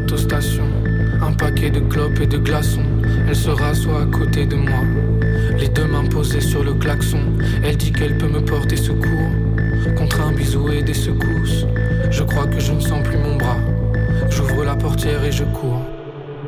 l'autostation. Un paquet de clopes et de glaçons. Elle se rassoit à côté de moi, les deux mains posées sur le klaxon. Elle dit qu'elle peut me porter secours contre un bisou et des secousses. Je crois que je ne sens plus mon bras. J'ouvre la portière et je cours.